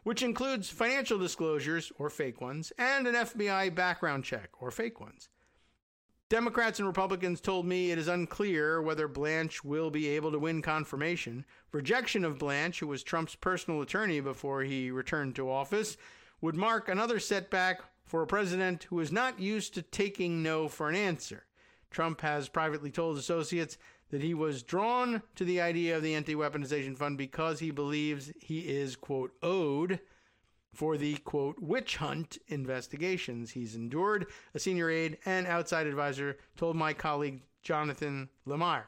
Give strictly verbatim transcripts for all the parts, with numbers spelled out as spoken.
which includes financial disclosures, or fake ones, and an F B I background check, or fake ones. Democrats and Republicans told me it is unclear whether Blanche will be able to win confirmation. Rejection of Blanche, who was Trump's personal attorney before he returned to office, would mark another setback for a president who is not used to taking no for an answer. Trump has privately told associates that he was drawn to the idea of the anti-weaponization fund because he believes he is, quote, owed for the, quote, witch hunt investigations he's endured, a senior aide and outside advisor told my colleague Jonathan Lemire.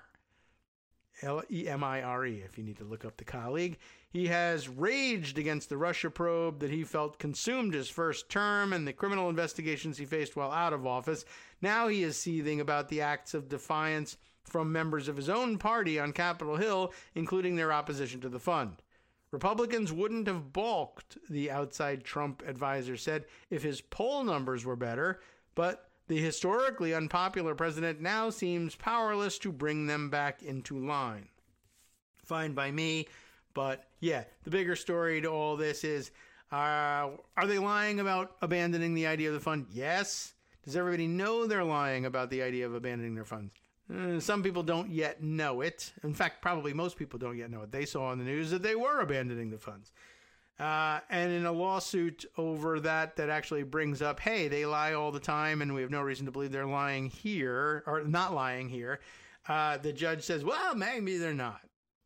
L E M I R E, if you need to look up the colleague. He has raged against the Russia probe that he felt consumed his first term and the criminal investigations he faced while out of office. Now he is seething about the acts of defiance from members of his own party on Capitol Hill, including their opposition to the fund. Republicans wouldn't have balked, the outside Trump advisor said, if his poll numbers were better, but the historically unpopular president now seems powerless to bring them back into line. Fine by me, but yeah, the bigger story to all this is, uh, are they lying about abandoning the idea of the fund? Yes. Does everybody know they're lying about the idea of abandoning their funds? Uh, some people don't yet know it. In fact, probably most people don't yet know it. They saw on the news that they were abandoning the funds. Uh, and in a lawsuit over that, that actually brings up, hey, they lie all the time and we have no reason to believe they're lying here, or not lying here. Uh, the judge says, well, maybe they're not.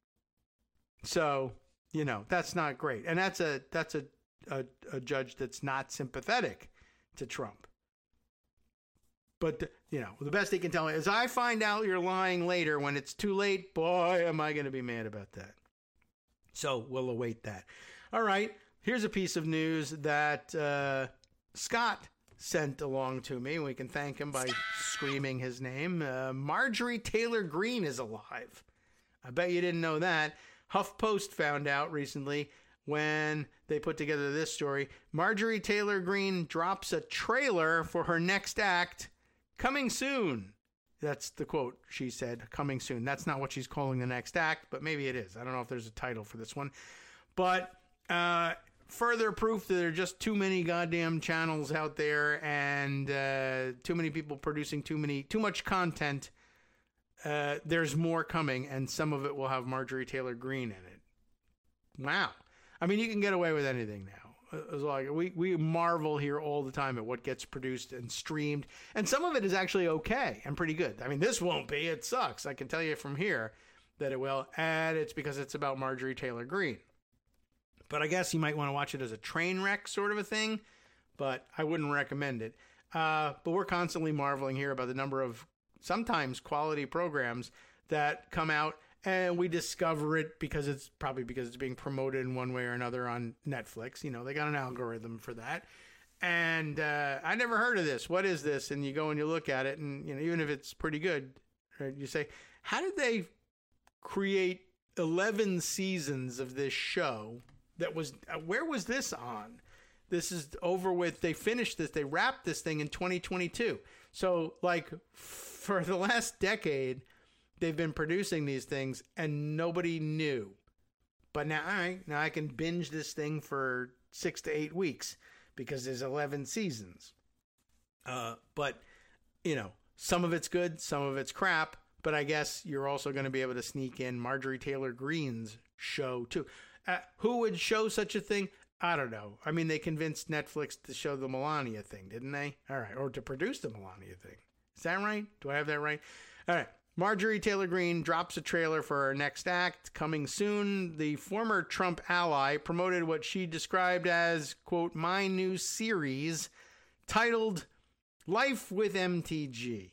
So, you know, that's not great. And that's a, that's a, a, a judge that's not sympathetic to Trump. But, you know, the best he can tell me is, I find out you're lying later when it's too late. Boy, am I going to be mad about that. So we'll await that. All right. Here's a piece of news that uh, Scott sent along to me. We can thank him by screaming his name. Uh, Marjorie Taylor Greene is alive. I bet you didn't know that. HuffPost found out recently when they put together this story. Marjorie Taylor Greene drops a trailer for her next act. Coming soon. That's the quote she said, coming soon. That's not what she's calling the next act, but maybe it is. I don't know if there's a title for this one. But uh, further proof that there are just too many goddamn channels out there and uh, too many people producing too many, too much content. Uh, there's more coming, and some of it will have Marjorie Taylor Greene in it. Wow. I mean, you can get away with anything now. It's like we, we marvel here all the time at what gets produced and streamed. And some of it is actually okay and pretty good. I mean, this won't be. It sucks. I can tell you from here that it will. And it's because it's about Marjorie Taylor Greene. But I guess you might want to watch it as a train wreck sort of a thing. But I wouldn't recommend it. Uh, but we're constantly marveling here about the number of sometimes quality programs that come out. And we discover it because it's probably because it's being promoted in one way or another on Netflix. You know, they got an algorithm for that. And uh, I never heard of this. What is this? And you go and you look at it, and you know, even if it's pretty good, right, you say, how did they create eleven seasons of this show that was, uh, where was this on? This is over with. They finished this. They wrapped this thing in twenty twenty-two. So, like, for the last decade, they've been producing these things and nobody knew. But now, all right, now I can binge this thing for six to eight weeks because there's eleven seasons. Uh, but, you know, some of it's good, some of it's crap. But I guess you're also going to be able to sneak in Marjorie Taylor Greene's show, too. Uh, who would show such a thing? I don't know. I mean, they convinced Netflix to show the Melania thing, didn't they? All right. Or to produce the Melania thing. Is that right? Do I have that right? All right. Marjorie Taylor Greene drops a trailer for her next act. Coming soon, the former Trump ally promoted what she described as, quote, my new series titled Life with M T G,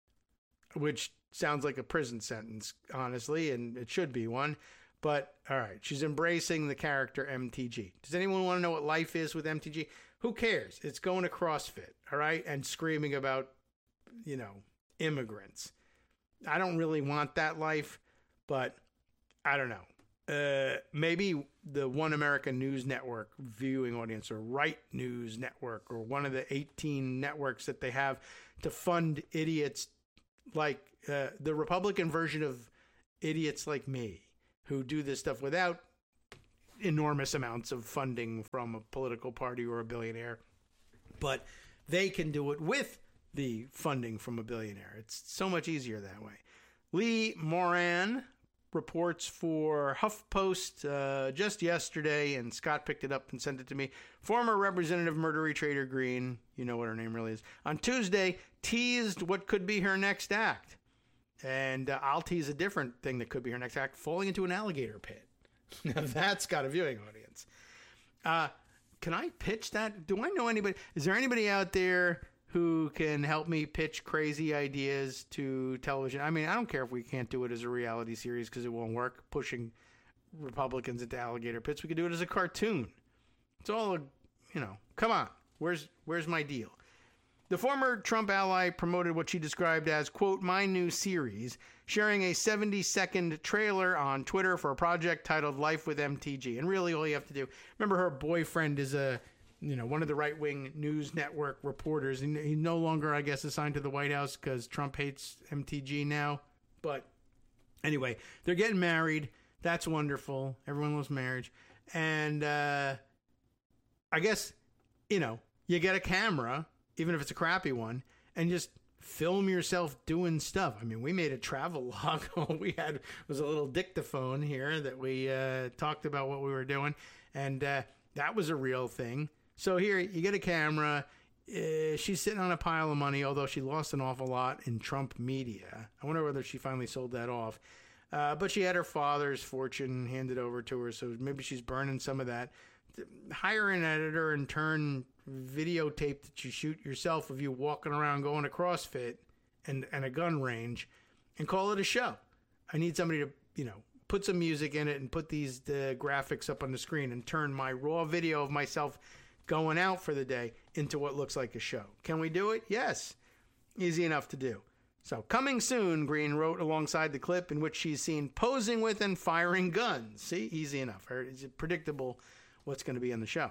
which sounds like a prison sentence, honestly, and it should be one. But, all right, she's embracing the character M T G. Does anyone want to know what life is with M T G? Who cares? It's going to CrossFit, all right, and screaming about, you know, immigrants. I don't really want that life, but I don't know. Uh, maybe the One American News Network viewing audience, or Right News Network, or one of the eighteen networks that they have to fund idiots like uh, the Republican version of idiots like me who do this stuff without enormous amounts of funding from a political party or a billionaire, but they can do it with the funding from a billionaire. It's so much easier that way. Lee Moran reports for HuffPost uh, just yesterday, and Scott picked it up and sent it to me. Former Representative Murdery Trader Greene, you know what her name really is, on Tuesday teased what could be her next act. And uh, I'll tease a different thing that could be her next act, falling into an alligator pit. Now that's got a viewing audience. Uh, can I pitch that? Do I know anybody? Is there anybody out there who can help me pitch crazy ideas to television? I mean, I don't care if we can't do it as a reality series because it won't work, pushing Republicans into alligator pits. We could do it as a cartoon. It's all, a, you know, come on. Where's where's my deal? The former Trump ally promoted what she described as, quote, my new series, sharing a seventy-second trailer on Twitter for a project titled Life with M T G. And really all you have to do, remember her boyfriend is a, you know, one of the right-wing news network reporters. And he's no longer, I guess, assigned to the White House because Trump hates M T G now. But anyway, they're getting married. That's wonderful. Everyone loves marriage. And uh, I guess, you know, you get a camera, even if it's a crappy one, and just film yourself doing stuff. I mean, we made a travel log. All we had was a little dictaphone here that we uh, talked about what we were doing. And uh, that was a real thing. So here, you get a camera. Uh, she's sitting on a pile of money, although she lost an awful lot in Trump media. I wonder whether she finally sold that off. Uh, but she had her father's fortune handed over to her, so maybe she's burning some of that. Hire an editor and turn videotape that you shoot yourself of you walking around going to CrossFit and, and a gun range and call it a show. I need somebody to, you know, put some music in it and put these the graphics up on the screen and turn my raw video of myself going out for the day into what looks like a show. Can we do it? Yes. Easy enough to do. So, coming soon, Greene wrote alongside the clip in which she's seen posing with and firing guns. See? Easy enough. It's predictable what's going to be in the show.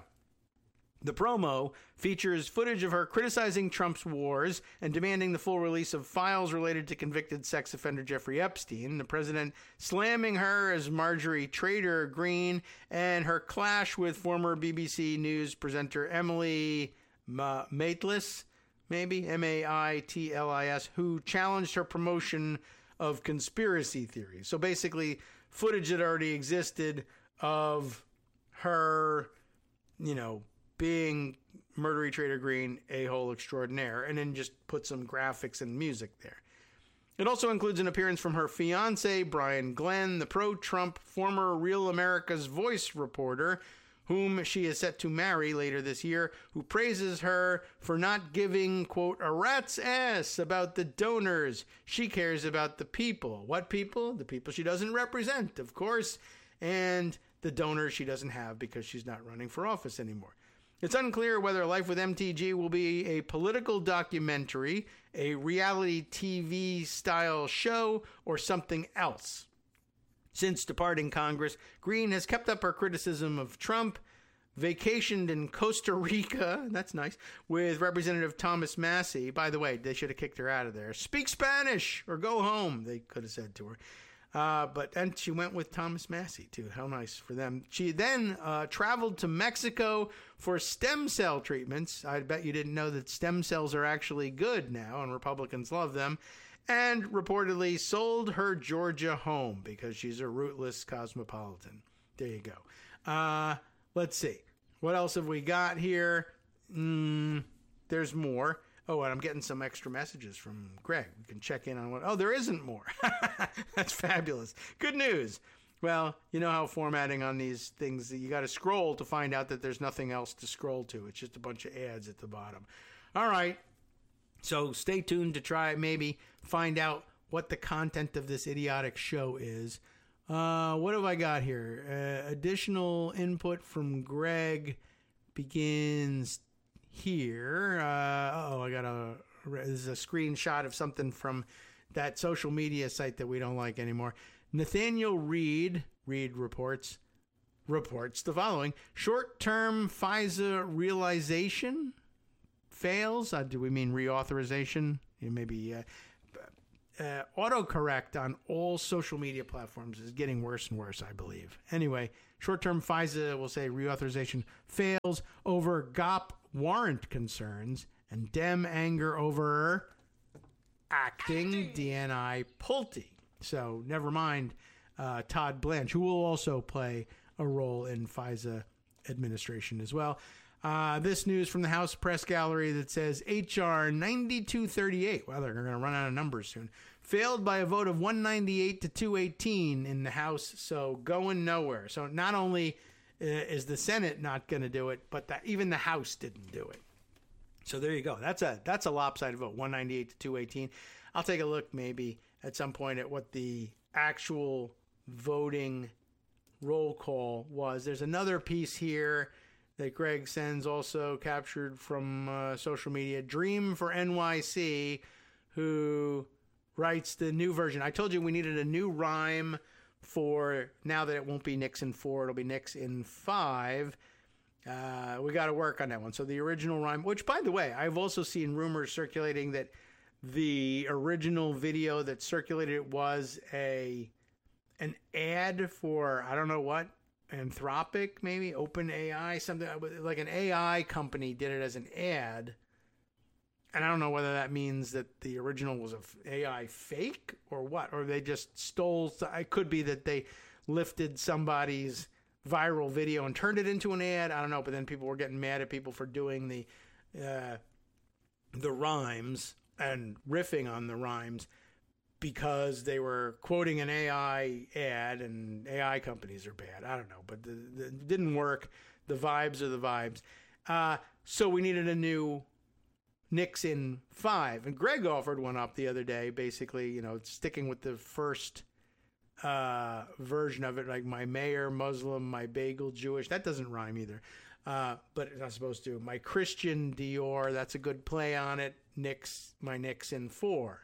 The promo features footage of her criticizing Trump's wars and demanding the full release of files related to convicted sex offender Jeffrey Epstein, the president slamming her as Marjorie Trader Greene, and her clash with former B B C News presenter Emily Ma- Maitlis, maybe, M A I T L I S, who challenged her promotion of conspiracy theories. So basically, footage that already existed of her, you know, being Murdery Trader Greene, a-hole extraordinaire, and then just put some graphics and music there. It also includes an appearance from her fiancé, Brian Glenn, the pro-Trump former Real America's Voice reporter, whom she is set to marry later this year, who praises her for not giving, quote, a rat's ass about the donors. She cares about the people. What people? The people she doesn't represent, of course, and the donors she doesn't have because she's not running for office anymore. It's unclear whether Life with M T G will be a political documentary, a reality T V-style show, or something else. Since departing Congress, Greene has kept up her criticism of Trump, vacationed in Costa Rica, that's nice, with Representative Thomas Massie. By the way, they should have kicked her out of there. Speak Spanish or go home, they could have said to her. Uh, but and she went with Thomas Massie, too. How nice for them. She then uh, traveled to Mexico for stem cell treatments. I bet you didn't know that stem cells are actually good now, and Republicans love them. And reportedly sold her Georgia home because she's a rootless cosmopolitan. There you go. Uh, let's see. What else have we got here? Mm, there's more. Oh, and I'm getting some extra messages from Greg. We can check in on what... Oh, there isn't more. That's fabulous. Good news. Well, you know how formatting on these things, you got to scroll to find out that there's nothing else to scroll to. It's just a bunch of ads at the bottom. All right. So stay tuned to try maybe find out what the content of this idiotic show is. Uh, what have I got here? Uh, additional input from Greg begins here. Uh, oh, I got a, this is a screenshot of something from that social media site that we don't like anymore. Nathaniel Reed, Reed reports, reports the following. Short-term FISA realization fails. Uh, do we mean reauthorization? You maybe uh, uh, autocorrect on all social media platforms is getting worse and worse, I believe. Anyway, short-term FISA will say reauthorization fails over G O P warrant concerns and Dem anger over acting, acting. D N I Pulte. So never mind uh, Todd Blanche, who will also play a role in FISA administration as well. Uh, this news from the House Press Gallery that says H R ninety-two thirty-eight, well, they're going to run out of numbers soon, failed by a vote of one ninety-eight to two eighteen in the House, so going nowhere. So not only uh, is the Senate not going to do it, but that even the House didn't do it. So there you go. That's a that's a lopsided vote, one ninety-eight to two eighteen. I'll take a look maybe at some point at what the actual voting roll call was. There's another piece here that Greg sends, also captured from uh, social media. Dream for N Y C, who writes the new version. I told you we needed a new rhyme for now that it won't be Nixon four, it'll be Nixon five. Uh, we got to work on that one. So the original rhyme, which, by the way, I've also seen rumors circulating that the original video that circulated was a an ad for, I don't know what, Anthropic, maybe OpenAI, something like an A I company did it as an ad. And I don't know whether that means that the original was an A I fake or what, or they just stole. It could be that they lifted somebody's viral video and turned it into an ad. I don't know, but then people were getting mad at people for doing the uh, the rhymes and riffing on the rhymes because they were quoting an A I ad, and A I companies are bad. I don't know, but the, the, it didn't work. The vibes are the vibes. Uh, so we needed a new Nixon five. And Greg offered one up the other day, basically, you know, sticking with the first uh, version of it, like my mayor, Muslim, my bagel, Jewish. That doesn't rhyme either. Uh, but it's not supposed to. My Christian Dior, that's a good play on it. Nix, my Nixon four.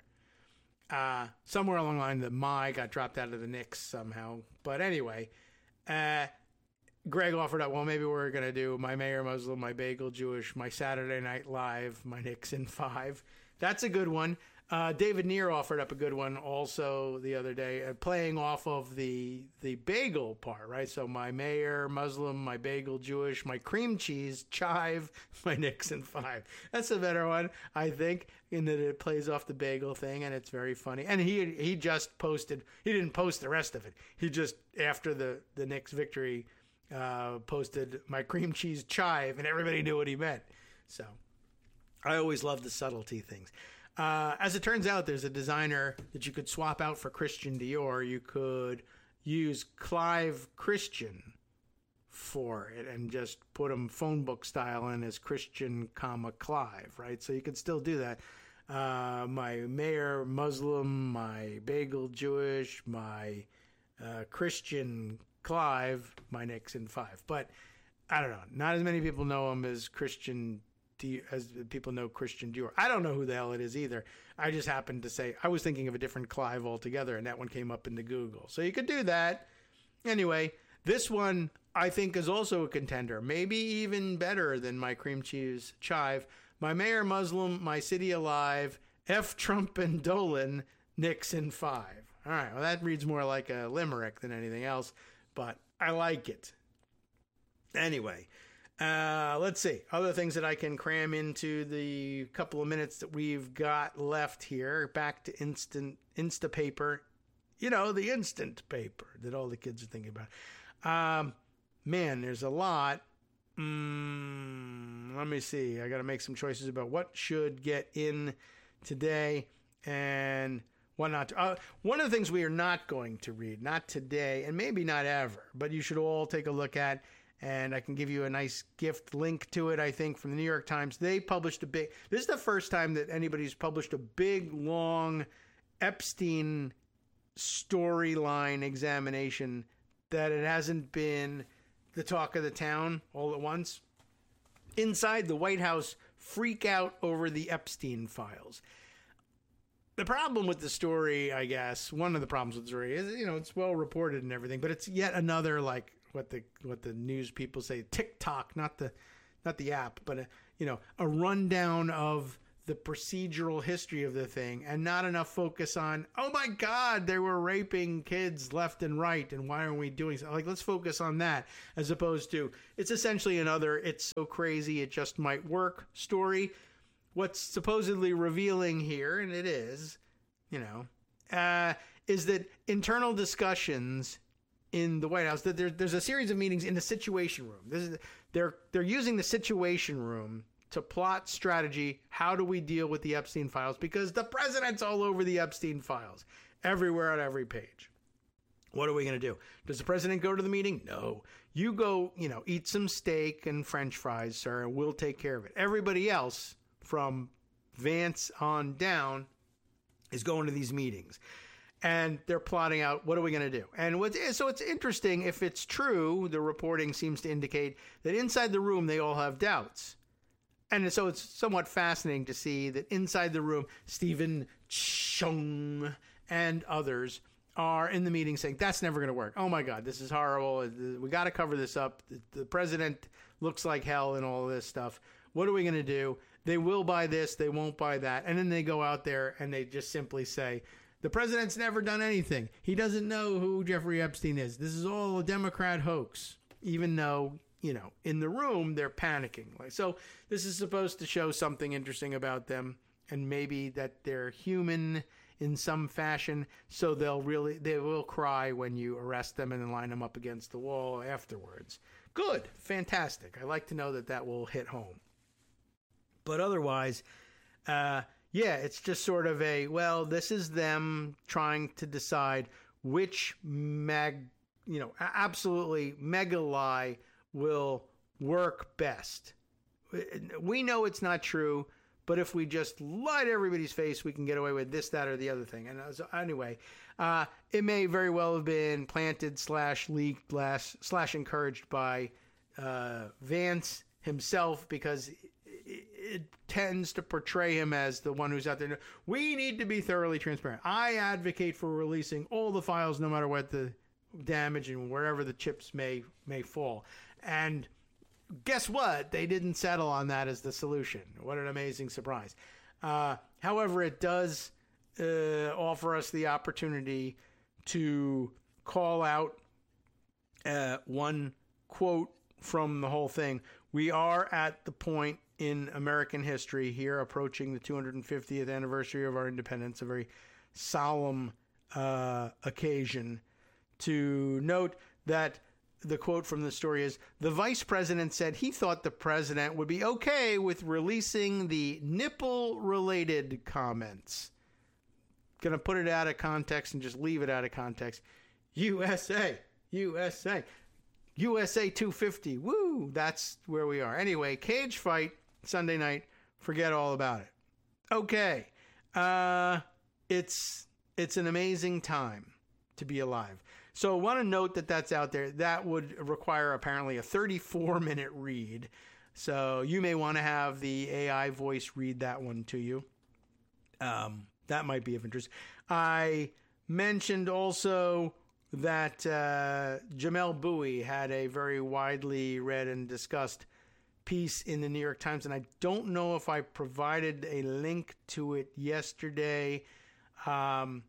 Uh, somewhere along the line, the my got dropped out of the Knicks somehow. But anyway, uh, Greg offered up, well, maybe we're going to do my mayor Muslim, my bagel Jewish, my Saturday Night Live, my Nixon five. That's a good one. Uh, David Neer offered up a good one also the other day, uh, playing off of the the bagel part, right? So my mayor Muslim, my bagel Jewish, my cream cheese, chive, my Nixon five. That's a better one, I think, in that it plays off the bagel thing, and it's very funny. And he he just posted, he didn't post the rest of it. He just, after the, the Knicks victory, uh, posted my cream cheese chive, and everybody knew what he meant. So I always love the subtlety things. Uh, as it turns out, there's a designer that you could swap out for Christian Dior. You could use Clive Christian for it and just put him phone book style in as Christian, comma, Clive, right? So you could still do that. Uh, my mayor Muslim, my bagel Jewish, my uh, Christian Clive, my Nixon five. But I don't know. Not as many people know him as Christian as people know Christian Dior. I don't know who the hell it is either. I just happened to say, I was thinking of a different Clive altogether, and that one came up into Google. So you could do that. Anyway, this one I think is also a contender, maybe even better than my cream cheese chive. My mayor Muslim, my city alive, F Trump and Dolan, Nixon five. All right, well, that reads more like a limerick than anything else, but I like it. Anyway, Uh, let's see. Other things that I can cram into the couple of minutes that we've got left here. Back to instant Instapaper. You know, the instant paper that all the kids are thinking about. Um, man, there's a lot. Mm, let me see. I got to make some choices about what should get in today and what not to. Uh, one of the things we are not going to read, not today, and maybe not ever, but you should all take a look at. And I can give you a nice gift link to it, I think, from the New York Times. They published a big... This is the first time that anybody's published a big, long Epstein storyline examination that it hasn't been the talk of the town all at once. Inside the White House, freak out over the Epstein files. The problem with the story, I guess, one of the problems with the story is, you know, it's well reported and everything, but it's yet another, like, what the what the news people say, TikTok, not the not the app, but a, you know, a rundown of the procedural history of the thing and not enough focus on, oh my God, they were raping kids left and right, and why aren't we doing so? Like, let's focus on that, as opposed to, it's essentially another it's so crazy it just might work story. What's supposedly revealing here, and it is, you know, uh, is that internal discussions in the White House, that there, there's a series of meetings in the Situation Room. This is, they're they're using the Situation Room to plot strategy. How do we deal with the Epstein files? Because the president's all over the Epstein files, everywhere on every page. What are we going to do? Does the president go to the meeting? No. You go, you know, eat some steak and French fries, sir, and we'll take care of it. Everybody else, from Vance on down, is going to these meetings. And they're plotting out, what are we going to do? And what, so it's interesting, if it's true, the reporting seems to indicate that inside the room, they all have doubts. And so it's somewhat fascinating to see that inside the room, Stephen Chung and others are in the meeting saying, that's never going to work. Oh my God, this is horrible. We got to cover this up. The president looks like hell and all this stuff. What are we going to do? They will buy this. They won't buy that. And then they go out there and they just simply say, the president's never done anything. He doesn't know who Jeffrey Epstein is. This is all a Democrat hoax, even though, you know, in the room, they're panicking. Like, so this is supposed to show something interesting about them, and maybe that they're human in some fashion, so they'll really, they will cry when you arrest them and then line them up against the wall afterwards. Good. Fantastic. I like to know that that will hit home. But otherwise, uh, yeah, it's just sort of a, well, this is them trying to decide which mag, you know, absolutely mega lie will work best. We know it's not true, but if we just lie to everybody's face, we can get away with this, that, or the other thing. And so anyway, uh, it may very well have been planted slash leaked slash, slash encouraged by uh, Vance himself, because it, it tends to portray him as the one who's out there. We need to be thoroughly transparent. I advocate for releasing all the files, no matter what the damage and wherever the chips may may fall. And guess what? They didn't settle on that as the solution. What an amazing surprise. Uh, however, it does uh, offer us the opportunity to call out uh, one quote from the whole thing. We are at the point in American history here, approaching the two hundred fiftieth anniversary of our independence, a very solemn uh, occasion, to note that the quote from the story is, the vice president said he thought the president would be okay with releasing the nipple-related comments. Gonna put it out of context and just leave it out of context. U S A, U S A, U S A two fifty, woo, that's where we are. Anyway, cage fight, Sunday night, forget all about it. Okay, uh, it's it's an amazing time to be alive. So I want to note that that's out there. That would require apparently a thirty-four minute read. So you may want to have the A I voice read that one to you. Um, that might be of interest. I mentioned also that uh, Jamelle Bouie had a very widely read and discussed piece in the New York Times, and I don't know if I provided a link to it yesterday. Um,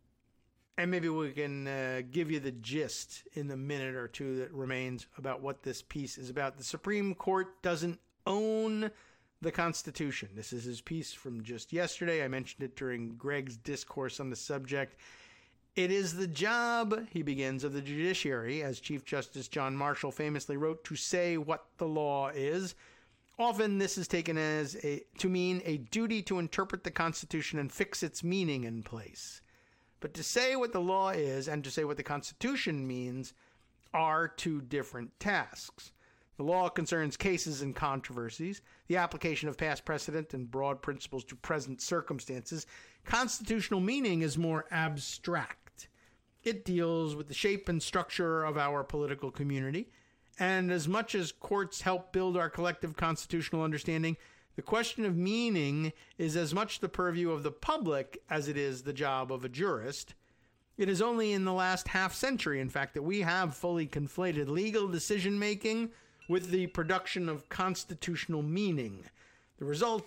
and maybe we can uh, give you the gist in the minute or two that remains about what this piece is about. The Supreme Court doesn't own the Constitution. This is his piece from just yesterday. I mentioned it during Greg's discourse on the subject. It is the job, he begins, of the judiciary, as Chief Justice John Marshall famously wrote, to say what the law is. Often this is taken as a, to mean a duty to interpret the Constitution and fix its meaning in place. But to say what the law is and to say what the Constitution means are two different tasks. The law concerns cases and controversies, the application of past precedent and broad principles to present circumstances. Constitutional meaning is more abstract. It deals with the shape and structure of our political community. And as much as courts help build our collective constitutional understanding, the question of meaning is as much the purview of the public as it is the job of a jurist. It is only in the last half century, in fact, that we have fully conflated legal decision-making with the production of constitutional meaning. The result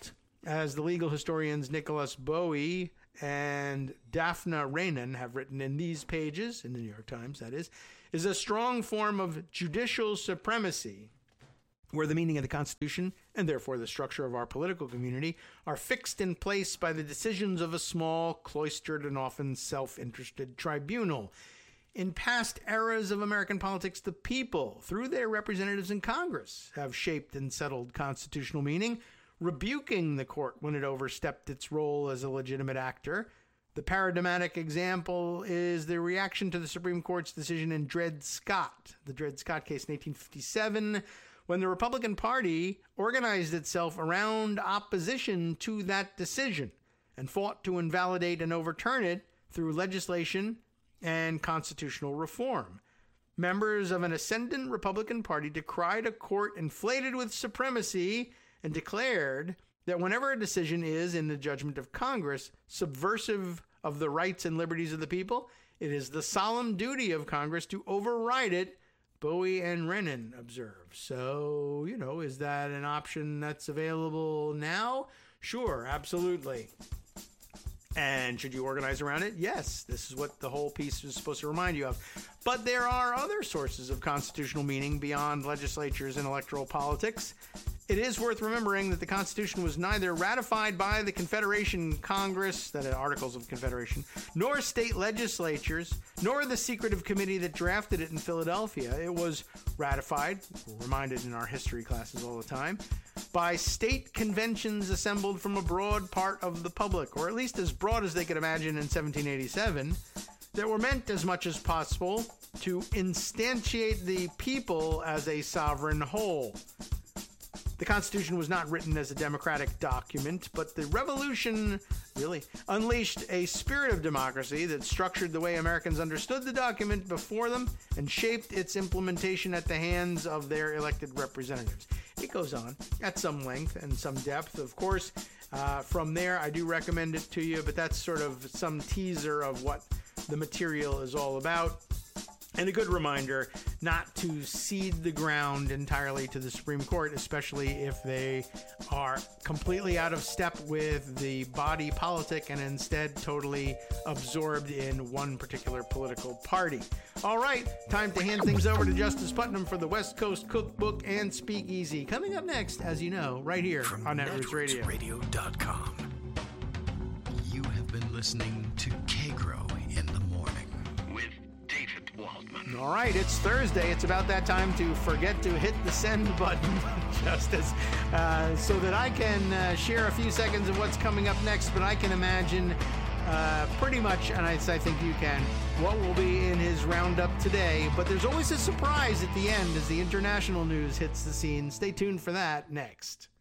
as the legal historians Nicholas Bowie and Daphne Renan have written in these pages, in the New York Times, that is, is a strong form of judicial supremacy, where the meaning of the Constitution, and therefore the structure of our political community, are fixed in place by the decisions of a small, cloistered, and often self-interested tribunal. In past eras of American politics, the people, through their representatives in Congress, have shaped and settled constitutional meaning, rebuking the court when it overstepped its role as a legitimate actor. The paradigmatic example is the reaction to the Supreme Court's decision in Dred Scott, the Dred Scott case in eighteen fifty-seven, when the Republican Party organized itself around opposition to that decision and fought to invalidate and overturn it through legislation and constitutional reform. Members of an ascendant Republican Party decried a court inflated with supremacy and declared that whenever a decision is, in the judgment of Congress, subversive of the rights and liberties of the people, it is the solemn duty of Congress to override it, Bowie and Renan observe. So, you know, is that an option that's available now? Sure, absolutely. And should you organize around it? Yes, this is what the whole piece is supposed to remind you of. But there are other sources of constitutional meaning beyond legislatures and electoral politics. It is worth remembering that the Constitution was neither ratified by the Confederation Congress, that are Articles of Confederation, nor state legislatures, nor the secretive committee that drafted it in Philadelphia. It was ratified, we're reminded in our history classes all the time, by state conventions assembled from a broad part of the public, or at least as broad as they could imagine in seventeen eighty-seven, that were meant as much as possible to instantiate the people as a sovereign whole. The Constitution was not written as a democratic document, but the Revolution really unleashed a spirit of democracy that structured the way Americans understood the document before them and shaped its implementation at the hands of their elected representatives. It goes on at some length and some depth, of course. Uh, from there, I do recommend it to you, but that's sort of some teaser of what the material is all about. And a good reminder not to cede the ground entirely to the Supreme Court, especially if they are completely out of step with the body politic and instead totally absorbed in one particular political party. All right, time to hand things over to Justice Putnam for the West Coast Cookbook and Speakeasy. Coming up next, as you know, right here From on Netroots Radio. radio dot com. You have been listening to K-Grow in the Morning with David Waldman. All right, it's Thursday. It's about that time to forget to hit the send button, Justice, uh, so that I can uh, share a few seconds of what's coming up next. But I can imagine uh, pretty much, and I, I think you can, what will be in his roundup today. But there's always a surprise at the end as the international news hits the scene. Stay tuned for that next.